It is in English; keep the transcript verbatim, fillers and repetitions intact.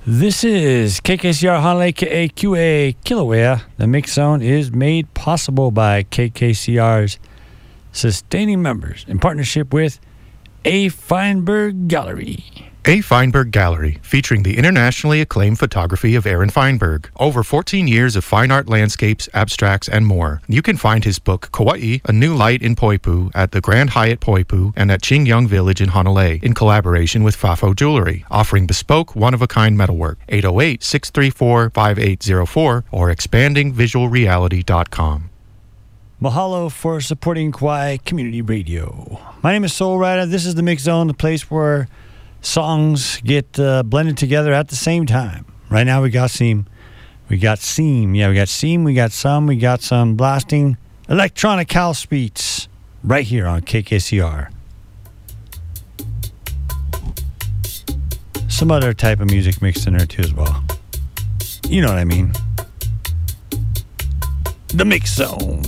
This is K K C R Honolulu K A Q A Kilauea. The Mix Zone is made possible by K K C R's sustaining members in partnership with A. Feinberg Gallery. A. Feinberg Gallery, featuring the internationally acclaimed photography of Aaron Feinberg. Over fourteen years of fine art landscapes, abstracts, and more. You can find his book, Kauai, A New Light in Poipu, at the Grand Hyatt Poipu and at Ching Young Village in Honolulu, in collaboration with Fafo Jewelry, offering bespoke, one-of-a-kind metalwork. eight oh eight, six three four, five eight oh four or expanding visual reality dot com. Mahalo for supporting Kauai Community Radio. My name is Soul Rider. This is the Mix Zone, the place where songs get uh, blended together at the same time. Right now we got seam. We got seam. Yeah, we got seam. We got some. We got some blasting electronic house beats right here on K K C R. Some other type of music mixed in there too as well. You know what I mean. The Mix Zone.